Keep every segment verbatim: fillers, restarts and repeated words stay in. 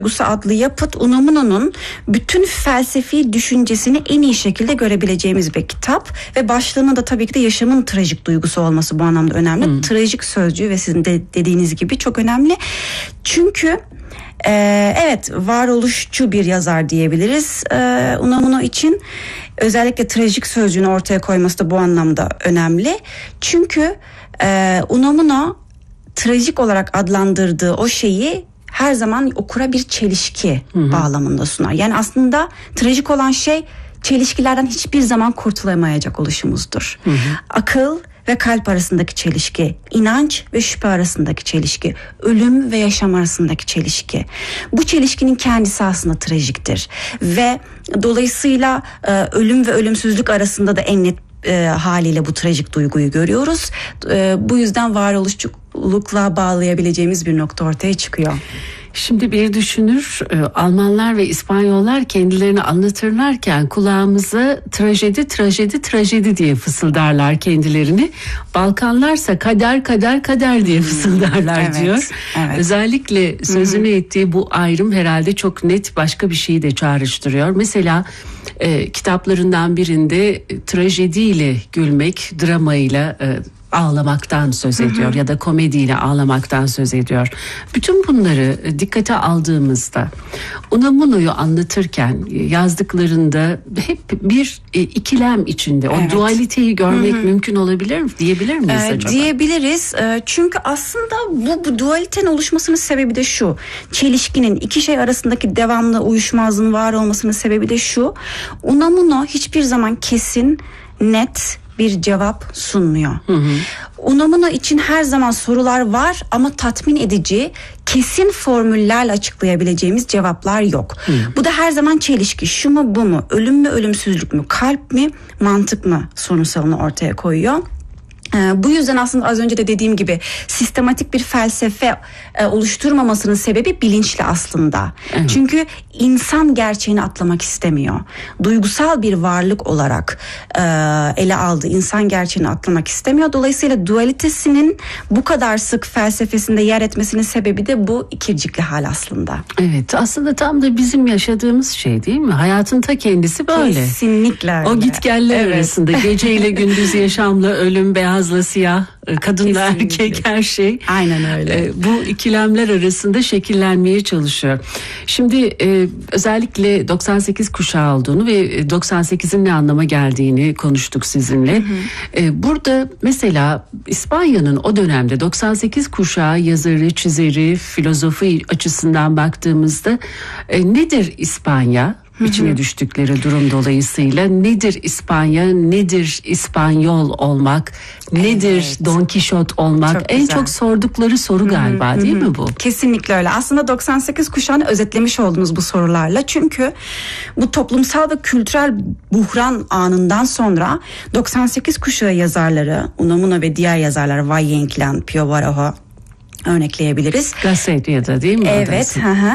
Duygusu adlı yapıt Unamuno'nun bütün felsefi düşüncesini en iyi şekilde görebileceğimiz bir kitap ve başlığının da tabii ki de yaşamın trajik duygusu olması bu anlamda önemli. Hmm. Trajik sözcüğü ve sizin de dediğiniz gibi çok önemli. Çünkü e, evet varoluşçu bir yazar diyebiliriz e, Unamuno için. Özellikle trajik sözcüğünü ortaya koyması da bu anlamda önemli. Çünkü e, Unamuno trajik olarak adlandırdığı o şeyi her zaman okura bir çelişki Hı-hı. bağlamında sunar. Yani aslında trajik olan şey çelişkilerden hiçbir zaman kurtulamayacak oluşumuzdur. Hı-hı. Akıl ve kalp arasındaki çelişki, inanç ve şüphe arasındaki çelişki, ölüm ve yaşam arasındaki çelişki. Bu çelişkinin kendisi aslında trajiktir. ve dolayısıyla e, ölüm ve ölümsüzlük arasında da en net e, haliyle bu trajik duyguyu görüyoruz. E, bu yüzden varoluşçulukla bağlayabileceğimiz bir nokta ortaya çıkıyor. Şimdi bir düşünür, Almanlar ve İspanyollar kendilerini anlatırlarken kulağımıza trajedi, trajedi, trajedi diye fısıldarlar kendilerini. Balkanlarsa kader, kader, kader diye fısıldarlar evet, diyor. Evet. Özellikle sözünü Hı-hı. ettiği bu ayrım herhalde çok net başka bir şeyi de çağrıştırıyor. Mesela e, kitaplarından birinde trajediyle gülmek, dramayla e, ağlamaktan söz ediyor hı hı. ya da komediyle ağlamaktan söz ediyor. Bütün bunları dikkate aldığımızda Unamuno'yu anlatırken yazdıklarında hep bir ikilem içinde. O evet. dualiteyi görmek hı hı. mümkün olabilir mi? Diyebilir miyiz ee, acaba? Diyebiliriz. Çünkü aslında bu, bu dualitenin oluşmasının sebebi de şu. Çelişkinin, iki şey arasındaki devamlı uyuşmazlığın var olmasının sebebi de şu. Unamuno hiçbir zaman kesin, net bir cevap sunmuyor. Hı hı. Unamuno için her zaman sorular var ama tatmin edici, kesin formüllerle açıklayabileceğimiz cevaplar yok. Hı. Bu da her zaman çelişki. Şu mu bu mu? Ölüm mü ölümsüzlük mü? Kalp mi mantık mı sorunsalını ortaya koyuyor. Ee, bu yüzden aslında az önce de dediğim gibi sistematik bir felsefe e, oluşturmamasının sebebi bilinçli aslında. Evet. Çünkü insan gerçeğini atlamak istemiyor. Duygusal bir varlık olarak e, ele aldığı insan gerçeğini atlamak istemiyor. Dolayısıyla dualitesinin bu kadar sık felsefesinde yer etmesinin sebebi de bu ikircikli hal aslında. Evet, aslında tam da bizim yaşadığımız şey değil mi? Hayatın ta kendisi böyle. Kesinlikle öyle. O gitgeller evet. arasında geceyle gündüz yaşamla ölüm, beyaz Beyazla siyah, kadınla erkek her şey. Aynen öyle. Bu ikilemler arasında şekillenmeye çalışıyor. Şimdi özellikle doksan sekiz kuşağı olduğunu ve doksan sekizin ne anlama geldiğini konuştuk sizinle. Hı hı. Burada mesela İspanya'nın o dönemde doksan sekiz kuşağı yazarı, çizeri, filozofu açısından baktığımızda nedir İspanya? İçine düştükleri durum dolayısıyla nedir İspanya, nedir İspanyol olmak, nedir evet. Don Kişot olmak çok en güzel. Çok sordukları soru galiba Hı-hı. değil mi bu? Kesinlikle öyle. Aslında doksan sekiz kuşağını özetlemiş oldunuz bu sorularla. Çünkü bu toplumsal ve kültürel buhran anından sonra doksan sekiz kuşağı yazarları, Unamuno ve diğer yazarlar Valle Inclán, Pío Baroja örnekleyebiliriz. Gazetede değil mi? Evet. Hı hı.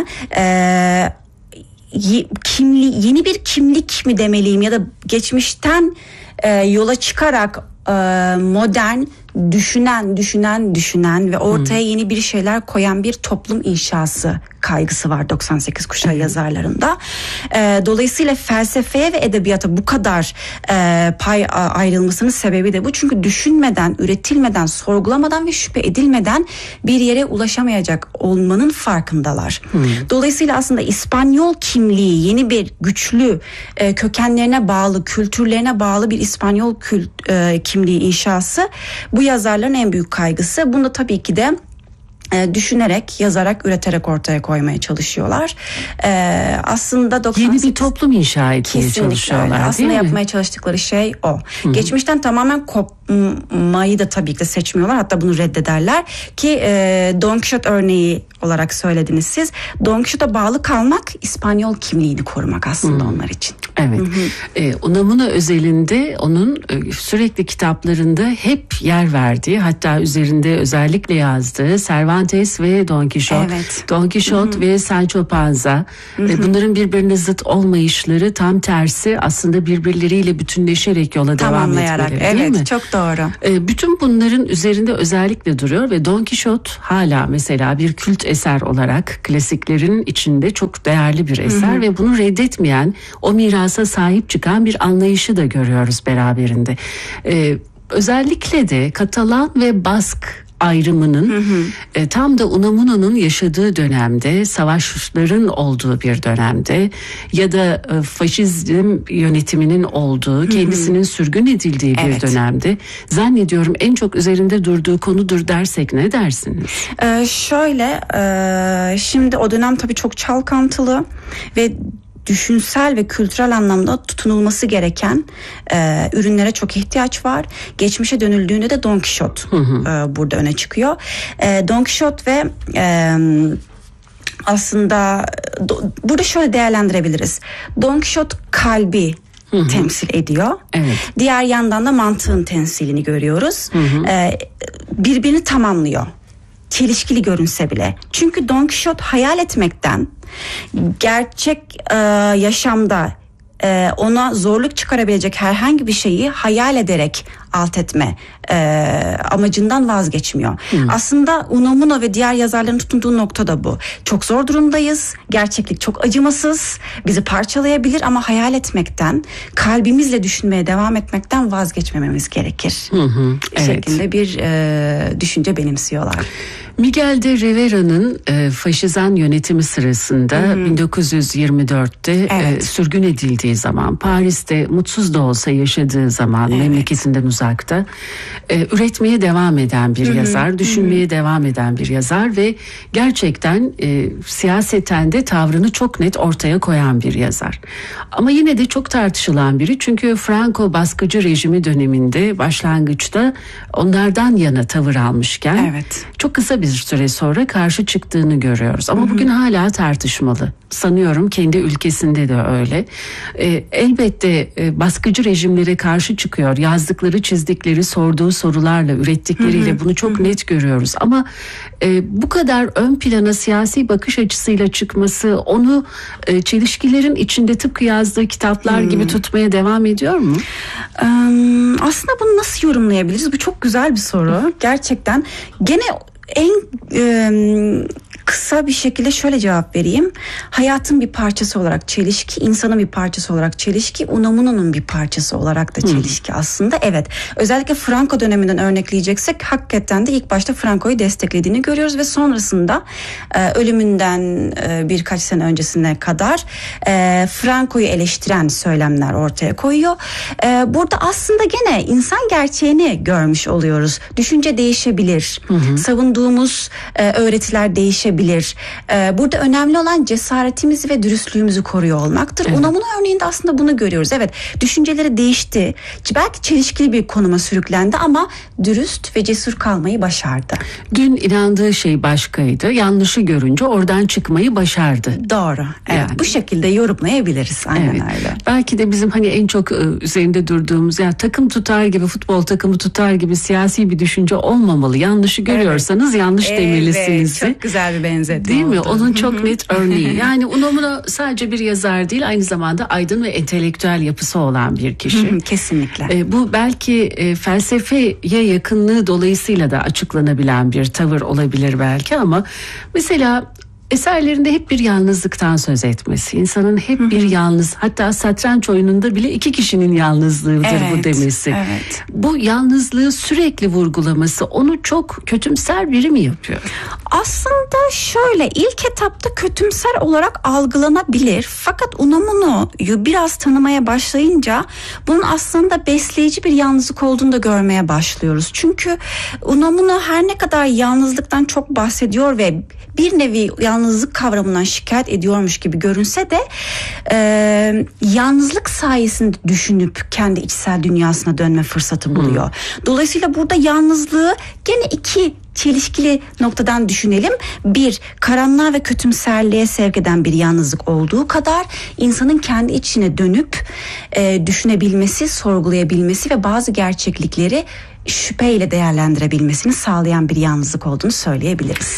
Ee, kimli, yeni bir kimlik mi demeliyim ya da geçmişten e, yola çıkarak e, modern düşünen düşünen düşünen ve ortaya hmm. yeni bir şeyler koyan bir toplum inşası kaygısı var doksan sekiz kuşağı hmm. yazarlarında. E, dolayısıyla felsefeye ve edebiyata bu kadar e, pay ayrılmasının sebebi de bu. Çünkü düşünmeden, üretilmeden, sorgulamadan ve şüphe edilmeden bir yere ulaşamayacak olmanın farkındalar. Hmm. Dolayısıyla aslında İspanyol kimliği yeni bir güçlü e, kökenlerine bağlı, kültürlerine bağlı bir İspanyol kült, e, kimliği inşası bu yazarların en büyük kaygısı. Bunu da tabii ki de e, düşünerek, yazarak, üreterek ortaya koymaya çalışıyorlar. E, aslında doksan sekiz yeni bir toplum inşa etmeye çalışıyorlar. Aslında değil yapmaya mi? çalıştıkları şey o. Hı-hı. Geçmişten tamamen kopmayı da tabii ki de seçmiyorlar. Hatta bunu reddederler ki e, Don Kişot örneği olarak söylediniz siz. Don Kişot'a bağlı kalmak İspanyol kimliğini korumak aslında Hı-hı. onlar için. Evet. Ee, Unamuno özelinde onun e, sürekli kitaplarında hep yer verdiği, hatta üzerinde özellikle yazdığı Cervantes Cervantes ve Don Quixote. Evet. Don Quixote ve Sancho Panza. Ve bunların birbirine zıt olmayışları tam tersi aslında birbirleriyle bütünleşerek yola devam Tamamlayarak. etmeleri, değil Evet, mi? çok doğru. E, bütün bunların üzerinde özellikle duruyor ve Don Quixote hala mesela bir kült eser olarak klasiklerin içinde çok değerli bir eser hı hı. ve bunu reddetmeyen, o mirasa sahip çıkan bir anlayışı da görüyoruz beraberinde. E, özellikle de Katalan ve Bask ayrımının hı hı. E, tam da Unamuno'nun yaşadığı dönemde, savaşların olduğu bir dönemde ya da e, faşizm yönetiminin olduğu, kendisinin hı hı. sürgün edildiği bir evet. dönemde zannediyorum en çok üzerinde durduğu konudur dersek ne dersiniz? Ee, şöyle e, şimdi o dönem tabii çok çalkantılı ve düşünsel ve kültürel anlamda tutunulması gereken e, ürünlere çok ihtiyaç var. Geçmişe dönüldüğünde de Don Quixote hı hı. E, burada öne çıkıyor. E, Don Quixote ve e, aslında do, burada şöyle değerlendirebiliriz. Don Quixote kalbi hı hı. temsil ediyor. Evet. Diğer yandan da mantığın temsilini görüyoruz. Hı hı. E, birbirini tamamlıyor. Çelişkili görünse bile. Çünkü Don Quixote hayal etmekten, gerçek e, yaşamda e, ona zorluk çıkarabilecek herhangi bir şeyi hayal ederek alt etme e, amacından vazgeçmiyor. Hmm. Aslında Unamuno ve diğer yazarların tutunduğu nokta da bu. Çok zor durumdayız. Gerçeklik çok acımasız. Bizi parçalayabilir ama hayal etmekten, kalbimizle düşünmeye devam etmekten vazgeçmememiz gerekir. Hı hı, evet. şeklinde bir e, düşünce benimsiyorlar. Miguel de Rivera'nın e, faşizan yönetimi sırasında hı hı. bin dokuz yüz yirmi dörtte evet. e, sürgün edildiği zaman, Paris'te mutsuz da olsa yaşadığı zaman, evet. memleketinden uzakta e, üretmeye devam eden bir hı hı. yazar, düşünmeye hı hı. devam eden bir yazar ve gerçekten e, siyaseten de tavrını çok net ortaya koyan bir yazar. Ama yine de çok tartışılan biri, çünkü Franco baskıcı rejimi döneminde başlangıçta onlardan yana tavır almışken evet. çok kısa bir bir süre sonra karşı çıktığını görüyoruz. Ama hı hı. bugün hala tartışmalı. Sanıyorum kendi ülkesinde de öyle. E, elbette e, baskıcı rejimlere karşı çıkıyor. Yazdıkları, çizdikleri, sorduğu sorularla, ürettikleriyle hı hı. bunu çok hı hı. net görüyoruz. Ama e, bu kadar ön plana siyasi bakış açısıyla çıkması onu e, çelişkilerin içinde tıpkı yazdığı kitaplar hı. gibi tutmaya devam ediyor mu? Ee, aslında bunu nasıl yorumlayabiliriz? Bu çok güzel bir soru. Gerçekten gene en e, kısa bir şekilde şöyle cevap vereyim. Hayatın bir parçası olarak çelişki, insanın bir parçası olarak çelişki, Unamuno'nun bir parçası olarak da çelişki hmm. aslında. Evet. Özellikle Franco döneminden örnekleyeceksek hakikaten de ilk başta Franco'yu desteklediğini görüyoruz ve sonrasında e, ölümünden e, birkaç sene öncesine kadar e, Franco'yu eleştiren söylemler ortaya koyuyor. E, burada aslında gene insan gerçeğini görmüş oluyoruz. Düşünce değişebilir. Hmm. Savunduğumuz e, öğretiler değişebilir. Burada önemli olan cesaretimizi ve dürüstlüğümüzü koruyor olmaktır. Evet. Unamuno örneğinde aslında bunu görüyoruz. Evet, düşünceleri değişti. Belki çelişkili bir konuma sürüklendi ama dürüst ve cesur kalmayı başardı. Dün inandığı şey başkaydı. Yanlışı görünce oradan çıkmayı başardı. Doğru. Evet, yani. Bu şekilde yorumlayabiliriz. Aynen evet. öyle. Belki de bizim hani en çok üzerinde durduğumuz, ya takım tutar gibi, futbol takımı tutar gibi siyasi bir düşünce olmamalı. Yanlışı görüyorsanız evet. yanlış evet, demelisiniz. Çok güzel bir benzetme değil oldu. mi? Onun çok net örneği. Yani Unamuno sadece bir yazar değil, aynı zamanda aydın ve entelektüel yapısı olan bir kişi. Kesinlikle. E, bu belki e, felsefeye yakınlığı dolayısıyla da açıklanabilen bir tavır olabilir belki, ama mesela eserlerinde hep bir yalnızlıktan söz etmesi, insanın hep bir yalnız, hatta satranç oyununda bile iki kişinin yalnızlığıdır evet, bu demesi. Evet. Bu yalnızlığı sürekli vurgulaması onu çok kötümser biri mi yapıyor? Aslında şöyle, ilk etapta kötümser olarak algılanabilir. Fakat Unamuno'yu biraz tanımaya başlayınca bunun aslında besleyici bir yalnızlık olduğunu da görmeye başlıyoruz. Çünkü Unamuno her ne kadar yalnızlıktan çok bahsediyor ve bir nevi yalnızlık kavramından şikayet ediyormuş gibi görünse de e, yalnızlık sayesinde düşünüp kendi içsel dünyasına dönme fırsatı buluyor. Hmm. Dolayısıyla burada yalnızlığı gene iki çelişkili noktadan düşünelim. Bir, karanlığa ve kötümserliğe sevk eden bir yalnızlık olduğu kadar insanın kendi içine dönüp e, düşünebilmesi, sorgulayabilmesi ve bazı gerçeklikleri şüpheyle değerlendirebilmesini sağlayan bir yalnızlık olduğunu söyleyebiliriz.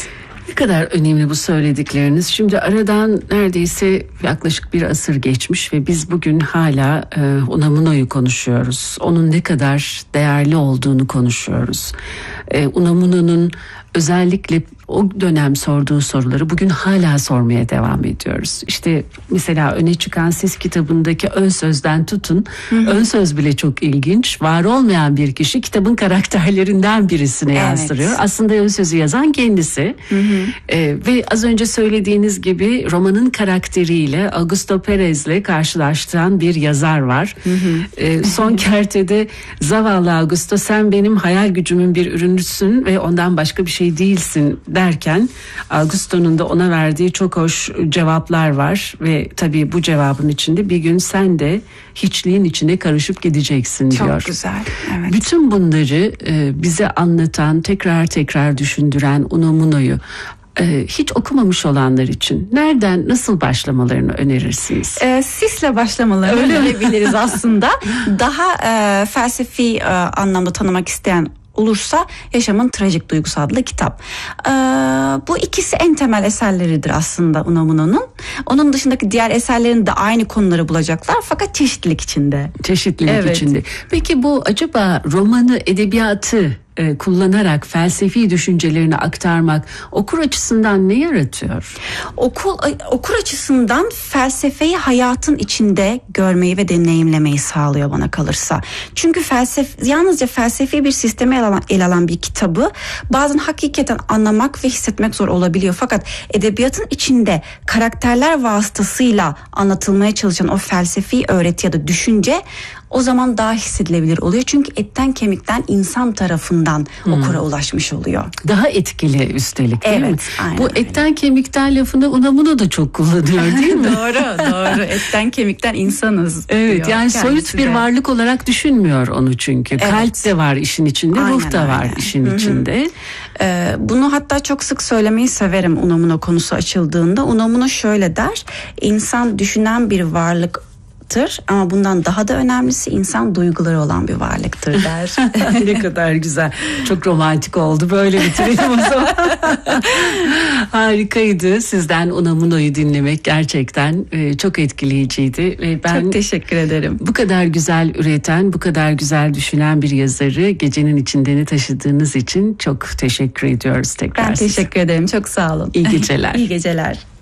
Ne kadar önemli bu söyledikleriniz. Şimdi aradan neredeyse yaklaşık bir asır geçmiş ve biz bugün hala e, Unamuno'yu konuşuyoruz. Onun ne kadar değerli olduğunu konuşuyoruz. E, Unamuno'nun özellikle o dönem sorduğu soruları bugün hala sormaya devam ediyoruz. İşte mesela öne çıkan Siz kitabındaki ön sözden tutun. Hı hı. Ön söz bile çok ilginç. Var olmayan bir kişi kitabın karakterlerinden birisine evet. yansırıyor. Aslında ön sözü yazan kendisi. Hı hı. Ee, ve az önce söylediğiniz gibi romanın karakteriyle Augusto Perez'le karşılaştıran bir yazar var. Hı hı. Ee, son kertede zavallı Augusto, sen benim hayal gücümün bir ürünüsün ve ondan başka bir şey değilsin derken Augusto'nun da ona verdiği çok hoş cevaplar var ve tabii bu cevabın içinde bir gün sen de hiçliğin içine karışıp gideceksin çok diyor. Çok güzel. Evet. Bütün bunları e, bize anlatan, tekrar tekrar düşündüren Unamuno'yu e, hiç okumamış olanlar için nereden, nasıl başlamalarını önerirsiniz? E, Sis'le başlamalarını önerebiliriz aslında. Daha e, felsefi e, anlamda tanımak isteyen olursa Yaşamın Trajik Duygusu adlı kitap. Ee, bu ikisi en temel eserleridir aslında Unamuno'nun. Onun dışındaki diğer eserlerin de aynı konuları bulacaklar fakat çeşitlilik içinde. Çeşitlilik evet. içinde. Peki bu acaba romanı, edebiyatı e, kullanarak felsefi düşüncelerini aktarmak okur açısından ne yaratıyor? Okul, okur açısından felsefeyi hayatın içinde görmeyi ve deneyimlemeyi sağlıyor bana kalırsa. Çünkü felsefe, yalnızca felsefi bir sisteme ele alan, ele alan bir kitabı bazen hakikaten anlamak ve hissetmek zor olabiliyor. Fakat edebiyatın içinde karakterler vasıtasıyla anlatılmaya çalışan o felsefi öğreti ya da düşünce o zaman daha hissedilebilir oluyor. Çünkü etten kemikten insan tarafından hmm. okura ulaşmış oluyor. Daha etkili üstelik değil evet, mi? Aynen Bu öyle. Etten kemikten lafını Unamuno da çok kullanıyor değil mi? doğru doğru. Etten kemikten insanız. Evet, yani soyut bir varlık olarak düşünmüyor onu çünkü. Evet. Kalp de var işin içinde, aynen, ruh da var aynen. işin Hı-hı. içinde. Ee, bunu hatta çok sık söylemeyi severim Unamuno konusu açıldığında. Unamuno şöyle der: İnsan düşünen bir varlık ama bundan daha da önemlisi insan duyguları olan bir varlıktır der. Ne kadar güzel. Çok romantik oldu. Böyle bitirelim o zaman. Harikaydı. Sizden Unamuno'yu dinlemek gerçekten e, çok etkileyiciydi. Ve ben çok teşekkür ederim. Bu kadar güzel üreten, bu kadar güzel düşünen bir yazarı gecenin içinde taşıdığınız için çok teşekkür ediyoruz tekrar. Ben teşekkür ederim. Çok sağ olun. İyi geceler. İyi geceler.